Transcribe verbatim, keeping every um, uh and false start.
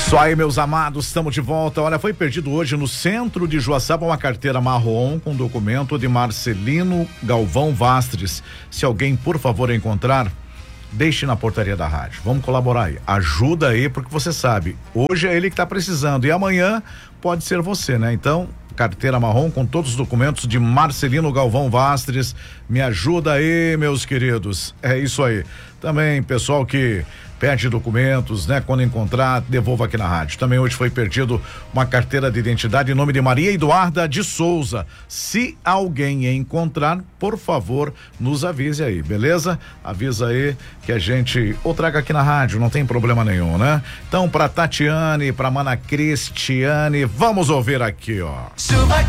Isso aí, meus amados, estamos de volta. Olha, foi perdido hoje no centro de Joaçaba uma carteira marrom com documento de Marcelino Galvão Vastres. Se alguém, por favor, encontrar, deixe na portaria da rádio. Vamos colaborar aí. Ajuda aí, porque você sabe, hoje é ele que está precisando e amanhã pode ser você, né? Então, carteira marrom com todos os documentos de Marcelino Galvão Vastres. Me ajuda aí, meus queridos. É isso aí. Também, pessoal que perde documentos, né? Quando encontrar, devolva aqui na rádio. Também hoje foi perdido uma carteira de identidade em nome de Maria Eduarda de Souza. Se alguém encontrar, por favor, nos avise aí, beleza? Avisa aí que a gente ou traga aqui na rádio, não tem problema nenhum, né? Então, pra Tatiane, pra Mana Cristiane, vamos ouvir aqui, ó. Chuva